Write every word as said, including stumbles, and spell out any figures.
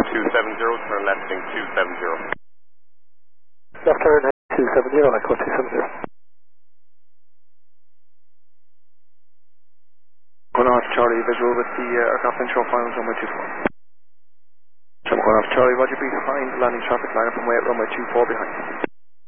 two seven zero, turn left wing two seven zero. Left turn two seven zero, Echo two seven zero. Going off Charlie, visual with the uh, aircraft intro finals runway two four. Going off Charlie, Roger, behind landing traffic line up runway at runway two four behind.